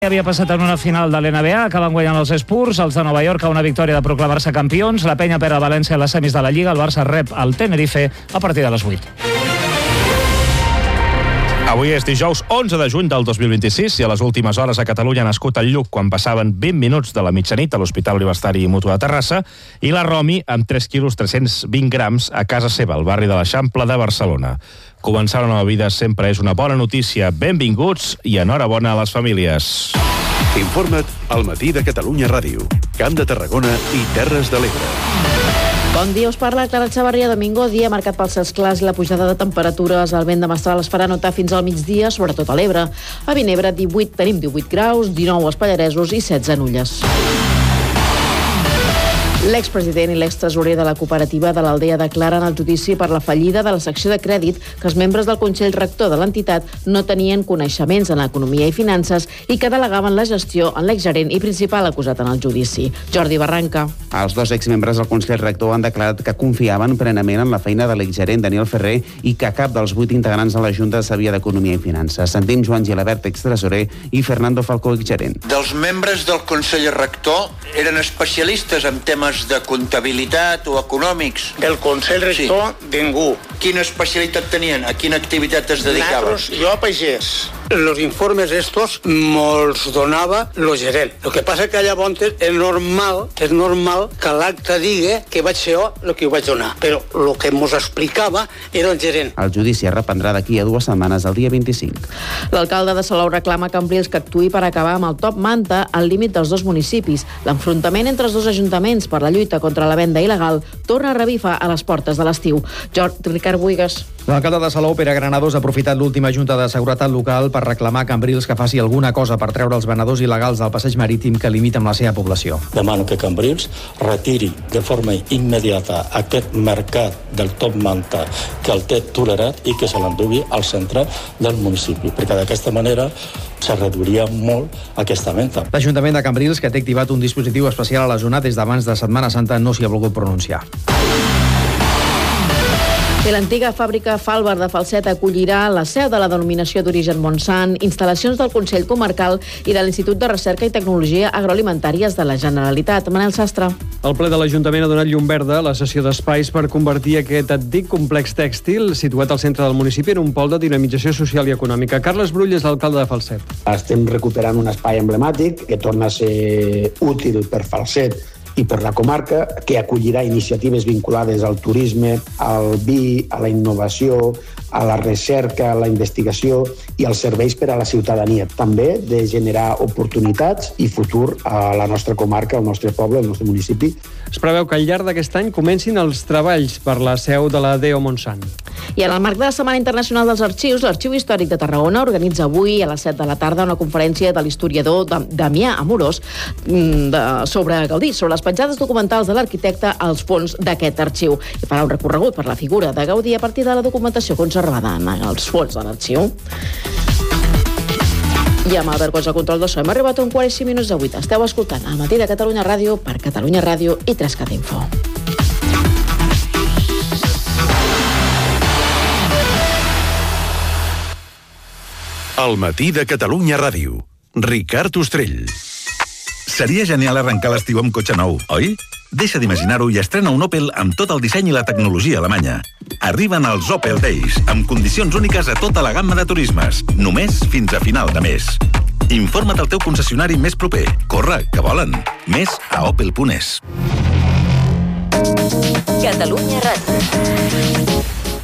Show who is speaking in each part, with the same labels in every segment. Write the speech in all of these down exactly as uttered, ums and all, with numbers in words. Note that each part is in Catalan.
Speaker 1: Havia passat en una final de l'N B A, acaben guanyant els Spurs, els de Nova York a una victòria de proclamar-se campions, la Penya perd a València a les semis de la Lliga, el Barça rep el Tenerife a partir de les vuit.
Speaker 2: Avui és dijous onze de juny del dos mil vint-i-sis i a les últimes hores a Catalunya ha nascut el Lluc quan passaven vint minuts de la mitjanit a l'Hospital Universitari Mutu de Terrassa i la Romi amb tres quilos tres-cents vint grams a casa seva, al barri de l'Eixample de Barcelona. Començar una nova vida sempre és una bona notícia. Benvinguts i enhorabona a les famílies.
Speaker 3: Informa't al Matí de Catalunya Ràdio, Camp de Tarragona i Terres de l'Ebre.
Speaker 4: Bon dia, us parla Clara Xavarria. Domingo, dia marcat pels cels clars i la pujada de temperatures. El vent de mestral es farà notar fins al migdia, sobretot a l'Ebre. A Vinebre, divuit, tenim divuit graus, dinou als Pallaresos i setze a Nulles. L'expresident i l'extresorer de la cooperativa de l'Aldea declaren el judici per la fallida de la secció de crèdit que els membres del Consell Rector de l'entitat no tenien coneixements en economia i finances i que delegaven la gestió en l'exgerent i principal acusat en el judici. Jordi Barranca.
Speaker 5: Els dos exmembres del Consell Rector han declarat que confiaven plenament en la feina de l'exgerent Daniel Ferrer i que cap dels vuit integrants de la Junta sabia d'economia i finances. Sentim Joan Gilabert, extresorer, i Fernando Falcó, exgerent.
Speaker 6: Dels membres del Consell Rector eren especialistes en temes de comptabilitat o econòmics.
Speaker 7: El Consell Rector, sí. Ningú.
Speaker 6: Quina especialitat tenien? A quina activitat es dedicaven?
Speaker 7: Nosaltres, jo pagès. Los informes estos mols donava lo gerent. Lo que passa que llavors és normal, és normal que l'acte digui que vaig ser jo el que ho vaig donar. Però el que mos explicava era el gerent.
Speaker 5: El judici es reprendrà d'aquí a dues setmanes, el dia vint-i-cinc.
Speaker 4: L'alcalde de Salou reclama a Cambrils que actuï per acabar amb el top manta al límit dels dos municipis. L'enfrontament entre els dos ajuntaments per la lluita contra la venda il·legal torna a revifa a les portes de l'estiu. Jordi Ricard Buigas.
Speaker 8: L'alcalde de Salou, Pere Granados, ha aprofitat l'última junta de seguretat local per reclamar a Cambrils que faci alguna cosa per treure els venedors il·legals del passeig marítim que limita amb la seva població.
Speaker 9: Demano que Cambrils retiri de forma immediata aquest mercat del top manta que el té tolerat i que se l'endugui al centre del municipi, perquè d'aquesta manera se reduiria molt aquesta venda.
Speaker 8: L'Ajuntament de Cambrils, que té activat un dispositiu especial a la zona des d'abans de Setmana Santa, no s'hi ha volgut pronunciar.
Speaker 4: I l'antiga fàbrica Falbar de Falset acollirà la seu de la denominació d'origen Montsant, instal·lacions del Consell Comarcal i de l'Institut de Recerca i Tecnologia Agroalimentàries de la Generalitat. Manel Sastre.
Speaker 10: El ple de l'Ajuntament ha donat llum verda a la cessió d'espais per convertir aquest antic complex tèxtil situat al centre del municipi en un pol de dinamització social i econòmica. Carles Brull és l'alcalde de Falset.
Speaker 11: Estem recuperant un espai emblemàtic que torna a ser útil per Falset i per la comarca, que acollirà iniciatives vinculades al turisme, al vi, a la innovació, a la recerca, a la investigació i als serveis per a la ciutadania. També de generar oportunitats i futur a la nostra comarca, al nostre poble, al nostre municipi.
Speaker 10: Es preveu que al llarg d'aquest any comencin els treballs per la seu de la D E O Montsant.
Speaker 4: I en el marc de la Setmana Internacional dels Arxius, l'Arxiu Històric de Tarragona organitza avui a les set de la tarda una conferència de l'historiador Damià Amorós de, sobre Gaudí, sobre les penjades documentals de l'arquitecte als fons d'aquest arxiu. I farà un recorregut per la figura de Gaudí a partir de la documentació conservada en els fons de l'arxiu. I amb Albert Cots, al control de so, hem arribat a un quart i cinc minuts de vuit. Esteu escoltant el Matí de Catalunya Ràdio per Catalunya Ràdio i Trescat Info.
Speaker 3: El Matí de Catalunya Ràdio. Ricard Ostrell.
Speaker 12: Seria genial arrencar l'estiu amb cotxe nou, oi? Deixa d'imaginar-ho i estrena un Opel amb tot el disseny i la tecnologia alemanya. Arriben els Opel Days, amb condicions úniques a tota la gamma de turismes, només fins a final de mes. Informa't al teu concessionari més proper. Corre, que volen. Més a opel punt es.
Speaker 13: Catalunya Ràdio.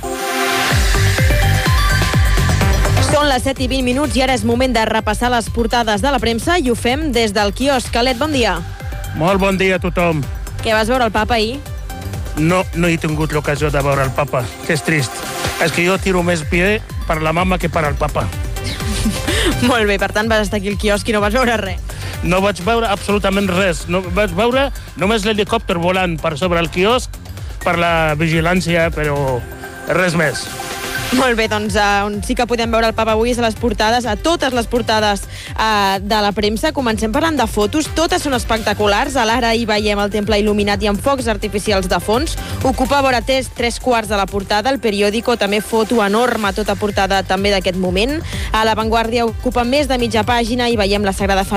Speaker 13: Són les set i vint minuts i ara és moment de repassar les portades de la premsa i ho fem des del quiosc. Calet, bon dia.
Speaker 14: Molt bon dia a tothom.
Speaker 13: Què, vas veure el papa ahir?
Speaker 14: No, no he tingut l'ocasió de veure el papa, que és trist. És que jo tiro més pie per la mama que per al papa.
Speaker 13: Molt bé, per tant vas estar aquí al quiosc i no vas veure res.
Speaker 14: No vaig veure absolutament res. No, vaig veure només l'helicòpter volant per sobre el quiosc, per la vigilància, però res més.
Speaker 13: Molt bé, doncs uh, on sí que podem veure el papa avui és a les portades, a totes les portades uh, de la premsa. Comencem parlant de fotos, totes són espectaculars. A l'ara hi veiem el temple il·luminat i amb focs artificials de fons. Ocupa vora tres, tres quarts de la portada. El periòdico també foto enorme, tota portada també d'aquest moment. A La Vanguardia ocupa més de mitja pàgina i veiem la Sagrada Família